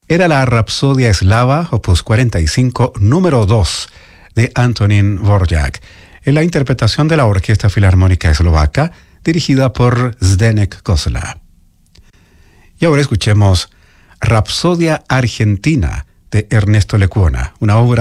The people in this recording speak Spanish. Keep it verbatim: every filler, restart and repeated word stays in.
era la Rapsodia Eslava, opus cuarenta y cinco, número dos, de Antonín Dvořák, en la interpretación de la Orquesta Filarmónica Eslovaca, dirigida por Zdeněk Kozla. Y ahora escuchemos Rapsodia Argentina, de Ernesto Lecuona, una obra